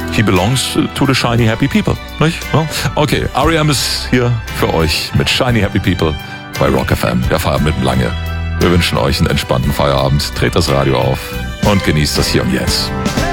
he belongs to the shiny happy people, nicht? Okay, R.E.M. ist hier für euch mit Shiny Happy People bei Rock FM. Der Feierabend mit Lange. Wir wünschen euch einen entspannten Feierabend. Dreht das Radio auf und genießt das Hier und Jetzt.